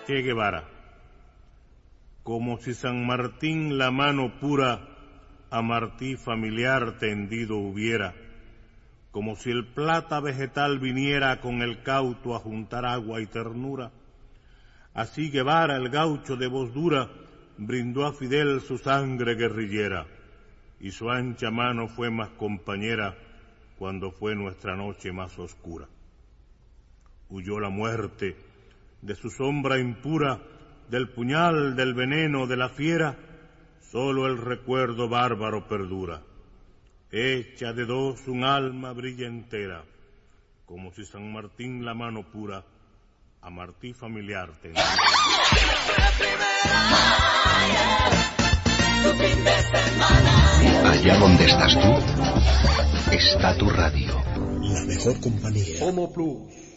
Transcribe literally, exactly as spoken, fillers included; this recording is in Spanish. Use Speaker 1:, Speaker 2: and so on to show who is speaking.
Speaker 1: Che Guevara. Como si San Martín la mano pura a Martí familiar tendido hubiera, como si el plata vegetal viniera con el cauto a juntar agua y ternura, así Guevara, el gaucho de voz dura, brindó a Fidel su sangre guerrillera, y su ancha mano fue más compañera cuando fue nuestra noche más oscura. Huyó la muerte de su sombra impura, del puñal, del veneno, de la fiera, solo el recuerdo bárbaro perdura. Hecha de dos un alma brilla entera, como si San Martín la mano pura a Martí familiar tendiera.
Speaker 2: Allá donde estás tú, está tu radio.
Speaker 3: La mejor compañía.
Speaker 4: Homo Plus.